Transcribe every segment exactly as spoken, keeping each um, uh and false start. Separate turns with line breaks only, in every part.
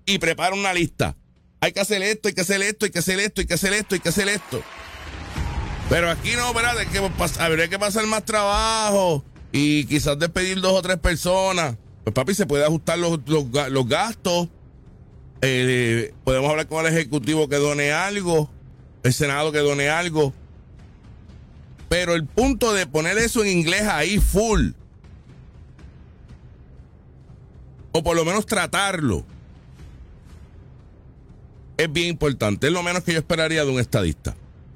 y prepara una lista. Hay que hacer esto, hay que hacer esto, hay que hacer esto, hay que hacer esto, hay que hacer esto. Pero aquí no, ¿verdad? Hay que pas- habría que pasar más trabajo y quizás despedir dos o tres personas. Pues papi, se puede ajustar los, los, los gastos. Eh, podemos hablar con el ejecutivo que done algo, el senado que done algo. Pero el punto de poner eso en inglés ahí full, o por lo menos tratarlo, es bien importante. Es lo menos que yo esperaría de un estadista.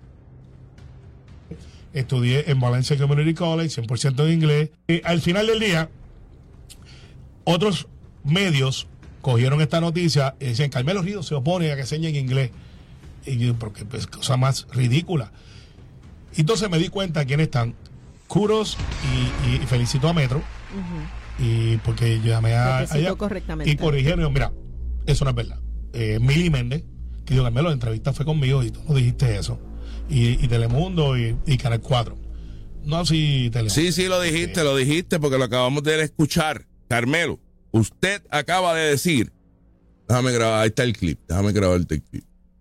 Estudié en Valencia Community College, cien por ciento en inglés. Y al final del día, otros medios cogieron esta noticia y decían, Carmelo Ríos se opone a que enseñe en inglés. Y yo, porque pues cosa más ridícula. Entonces me di cuenta quiénes están. Kudos y, y, y felicito a Metro. Uh-huh. Y porque llamé a allá
correctamente.
Y corrigieron. Y yo, mira, eso no es verdad. Eh, Mili Méndez, que dijo, Carmelo, la entrevista fue conmigo y tú no dijiste eso. Y, y Telemundo y, y Canal cuatro. No así Telemundo.
Sí, sí, lo dijiste, sí. lo dijiste porque lo acabamos de escuchar. Carmelo, usted acaba de decir, déjame grabar, ahí está el clip, déjame grabar el clip.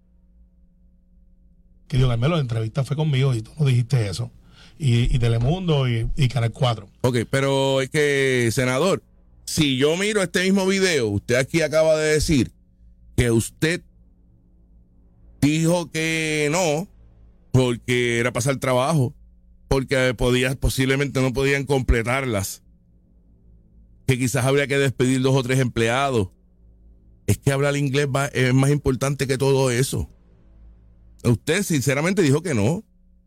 Que digo, Carmelo, la entrevista fue conmigo y tú no dijiste eso. Y, y Telemundo y, y Canal cuatro.
Ok, pero es que, senador, si yo miro este mismo video, usted aquí acaba de decir que usted dijo que no, porque era pasar trabajo, porque podía, posiblemente no podían completarlas, que quizás habría que despedir dos o tres empleados. Es que hablar inglés va, es más importante que todo eso. Usted sinceramente dijo que no.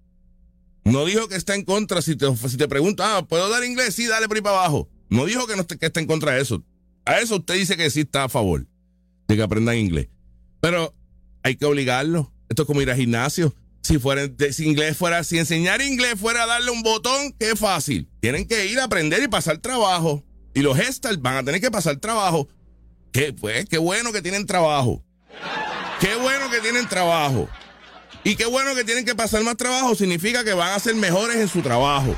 No dijo que está en contra. Si te, si te pregunto, ah, ¿puedo dar inglés? Sí, dale por ahí para abajo. No dijo que, no esté, que está en contra de eso. A eso usted dice que sí está a favor de que aprendan inglés. Pero hay que obligarlo. Esto es como ir al gimnasio. Si fuera, si inglés fuera, si enseñar inglés fuera darle un botón, qué fácil. Tienen que ir a aprender y pasar trabajo. Y los gestalt van a tener que pasar trabajo. Qué, pues, qué bueno que tienen trabajo. Qué bueno que tienen trabajo. Y qué bueno que tienen que pasar más trabajo. Significa que van a ser mejores en su trabajo.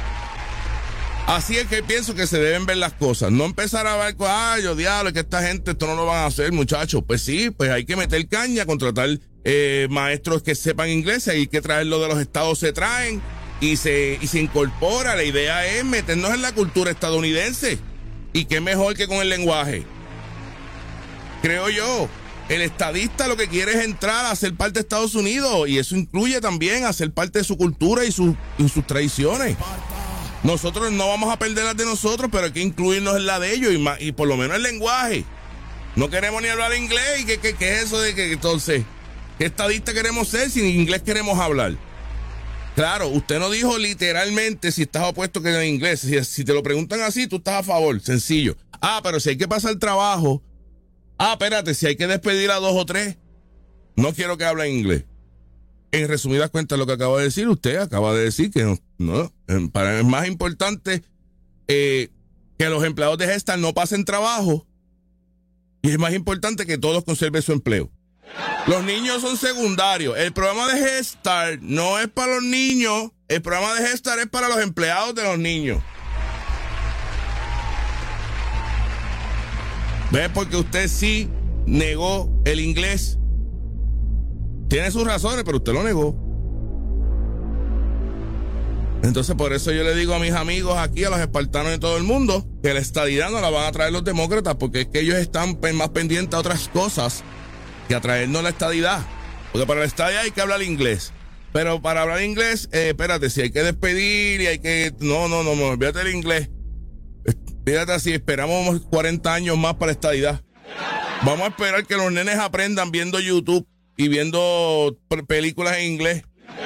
Así es que pienso que se deben ver las cosas. No empezar a ver, ay, yo diablo, que esta gente esto no lo van a hacer, muchachos. Pues sí, pues hay que meter caña, contratar eh, maestros que sepan inglés. Hay que traerlo de los estados, se traen y se, y se incorpora. La idea es meternos en la cultura estadounidense. Y qué mejor que con el lenguaje. Creo yo. El estadista lo que quiere es entrar a ser parte de Estados Unidos, y eso incluye también a ser parte de su cultura y, su, y sus tradiciones. Nosotros no vamos a perder las de nosotros, pero hay que incluirnos en la de ellos y, más, y por lo menos el lenguaje. No queremos ni hablar inglés. ¿Y qué, qué, qué es eso de que entonces qué estadista queremos ser si en inglés queremos hablar? Claro, usted no dijo literalmente si estás opuesto que en inglés. Si, si te lo preguntan así, tú estás a favor. Sencillo. Ah, pero si hay que pasar trabajo. Ah, espérate, si hay que despedir a dos o tres, no quiero que hablen inglés. En resumidas cuentas, lo que acaba de decir usted, acaba de decir que no, no para mí es más importante eh, que los empleados de Gestalt no pasen trabajo, y es más importante que todos conserven su empleo. Los niños son secundarios. El programa de Gestalt no es para los niños, el programa de Gestalt es para los empleados de los niños. ¿Ves? Porque usted sí negó el inglés. Tiene sus razones, pero usted lo negó. Entonces, por eso yo le digo a mis amigos aquí, a los espartanos de todo el mundo, que la estadidad no la van a traer los demócratas, porque es que ellos están más pendientes a otras cosas que a traernos la estadidad. Porque para la estadidad hay que hablar inglés. Pero para hablar inglés, eh, espérate, si hay que despedir y hay que... No, no, no, no, olvídate del inglés. Fíjate así, esperamos cuarenta años más para la estadidad. Vamos a esperar que los nenes aprendan viendo YouTube y viendo películas en inglés.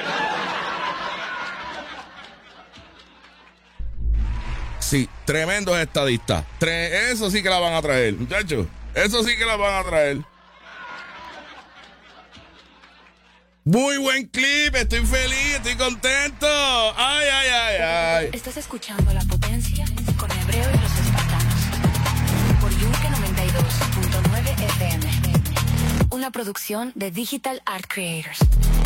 Sí, tremendos estadistas. Tre- eso sí que la van a traer, muchachos. Eso sí que la van a traer. Muy buen clip, estoy feliz, estoy contento. Ay, ay, ay, ay.
Estás escuchando La Potencia con Hebreo y los Espartanos por Yunque noventa y dos punto nueve F M. Una producción de Digital Art Creators.